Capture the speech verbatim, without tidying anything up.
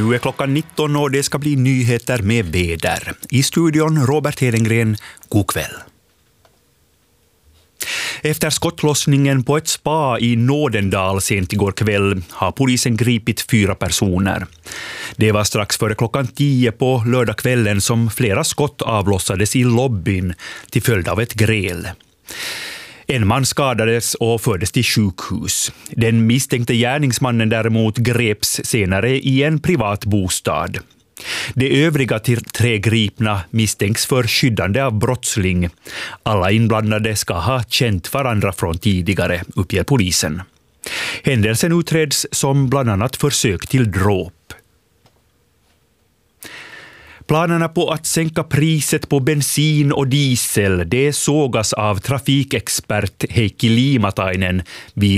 Nu är klockan nitton och det ska bli nyheter med väder. I studion Robert Hedengren, god kväll. Efter skottlossningen på ett spa i Nådendal sent igår kväll har polisen gripit fyra personer. Det var strax före klockan tio på lördagskvällen som flera skott avlossades i lobbyn till följd av ett gräl. En man skadades och fördes till sjukhus. Den misstänkte gärningsmannen däremot greps senare i en privat bostad. De övriga till tre gripna misstänks för skyddande av brottsling. Alla inblandade ska ha känt varandra från tidigare, uppger polisen. Händelsen utreds som bland annat försök till dråp. Planerna på att sänka priset på bensin och diesel, det sågas av trafikexpert Heikki Liimatainen vid